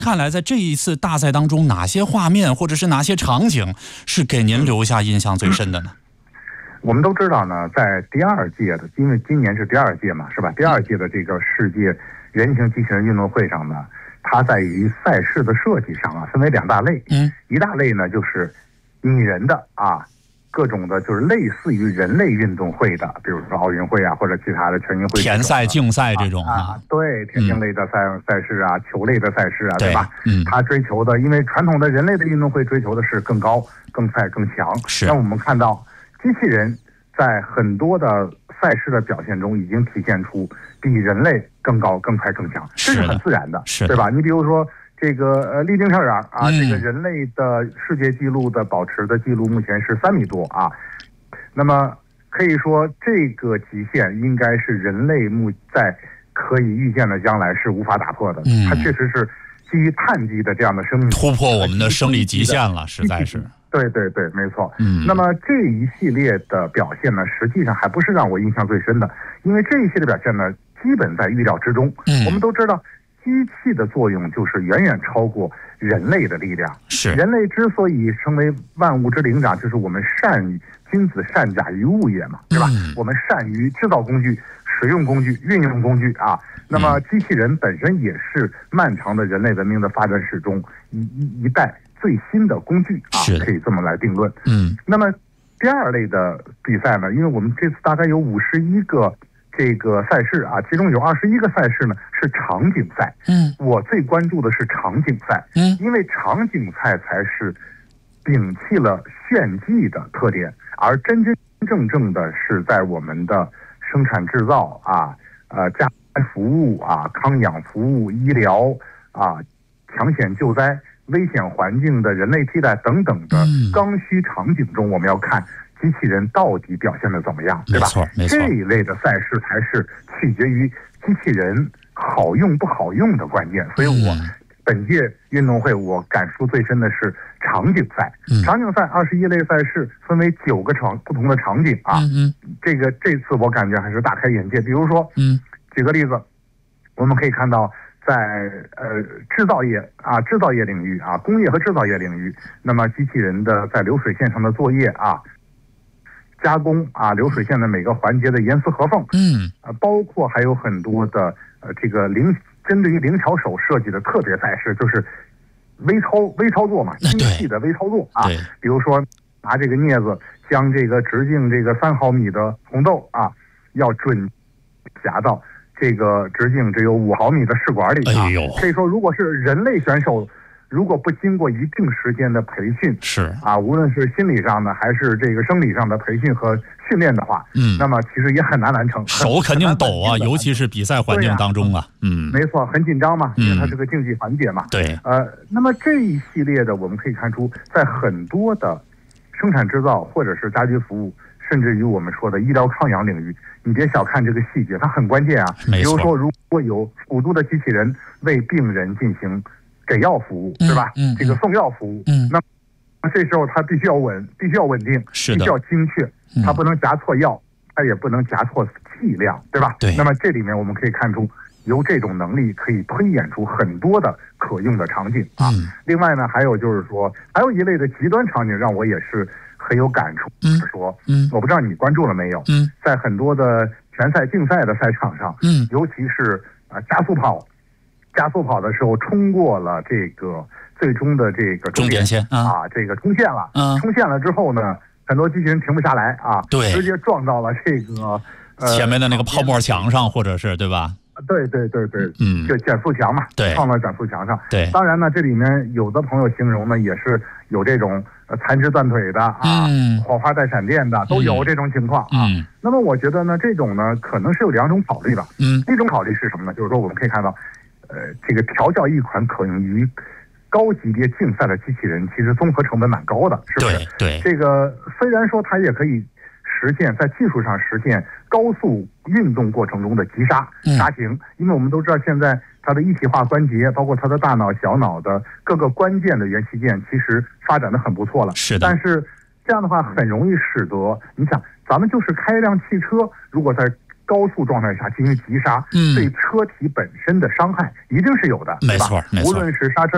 看来在这一次大赛当中，哪些画面或者是哪些场景是给您留下印象最深的呢？ 我们都知道呢，在第二届的，因为今年是第二届嘛，是吧？第二届的这个世界人形机器人运动会上呢，它在于赛事的设计上啊，分为两大类。一大类呢就是拟人的啊，各种的就是类似于人类运动会的，比如说奥运会啊，或者其他的全运会、 田赛、竞赛这种对，田径类的赛事啊，球类的赛事啊，对吧？它追求的，因为传统的人类的运动会追求的是更高、更快、更强。那我们看到机器人在很多的赛事的表现中，已经体现出比人类更高、更快、更强，这是很自然的，对吧？你比如说这个立定校长啊，这个人类的世界纪录的保持的记录目前是3米多啊，那么可以说这个极限应该是人类在可以预见的将来是无法打破的。它确实是基于碳基的这样的生命突破我们的生理极限了，实在是。 对对对，没错。那么这一系列的表现呢，实际上还不是让我印象最深的，因为这一系列表现呢，基本在预料之中。我们都知道，机器的作用就是远远超过人类的力量。人类之所以成为万物之灵长，就是我们君子善假于物也嘛，对吧？我们善于制造工具、使用工具、运用工具啊。那么机器人本身也是漫长的人类文明的发展史中一代最新的工具啊，可以这么来定论。那么第二类的比赛呢，因为我们这次大概有51个这个赛事啊，其中有21个赛事呢是场景赛。我最关注的是场景赛，因为场景赛才是摒弃了炫技的特点，而真正的是在我们的生产制造啊、家庭服务啊、康养服务、医疗啊、抢险救灾、危险环境的人类替代等等的刚需场景中，我们要看机器人到底表现的怎么样，对吧？这一类的赛事才是取决于机器人好用不好用的关键。所以我本届运动会我感触最深的是场景赛。场景赛21类赛事分为9个不同的场景啊。这次我感觉还是大开眼界。比如说，举个例子，我们可以看到在制造业领域啊，工业和制造业领域，那么机器人的在流水线上的作业啊，加工啊，流水线的每个环节的严丝合缝，包括还有很多的这个针对于灵巧手设计的特别赛事，就是微操作嘛，精细的微操作啊，比如说拿这个镊子将这个直径这个3毫米的红豆啊，要准夹到这个直径只有5毫米的试管里啊。可以说，如果是人类选手，如果不经过一定时间的培训，无论是心理上的还是这个生理上的培训和训练的话，那么其实也很难完成， 手肯定抖啊，尤其是比赛环境当中啊。 没错，很紧张嘛，因为它是个竞技环节嘛。那么这一系列的，我们可以看出，在很多的生产制造或者是家居服务，甚至于我们说的医疗康养领域，你别小看这个细节，它很关键啊。比如说，如果有辅助的机器人为病人进行给药服务，对吧？这个送药服务，那这时候它必须要稳定，必须要精确，它不能夹错药，它也不能夹错剂量，对吧？那么这里面我们可以看出，由这种能力可以推演出很多的可用的场景啊。另外呢，还有就是说，还有一类的极端场景让我也是很有感触，是说，我不知道你关注了没有？在很多的全赛、竞赛的赛场上，尤其是加速跑的时候，冲过了这个最终的这个终点线啊，这个冲线了。冲线了之后呢，很多机器人停不下来啊，直接撞到了这个前面的那个泡沫墙上，或者是对吧？ 对，就减速墙嘛，撞到减速墙上。当然呢，这里面有的朋友形容呢，也是有这种残肢断腿的啊，火花带闪电的，都有这种情况啊。那么我觉得呢，这种呢可能是有2种考虑吧。一种考虑是什么呢？就是说我们可以看到，这个调教一款可用于高级别竞赛的机器人，其实综合成本蛮高的，是不是？这个虽然说它也可以在技术上实现高速运动过程中的急刹行，因为我们都知道现在它的一体化关节，包括它的大脑、小脑的各个关键的元器件，其实发展的很不错了。但是这样的话很容易使得你想，咱们就是开一辆汽车，如果在高速状态下进行急刹，对车体本身的伤害一定是有的， 没错， 无论是刹车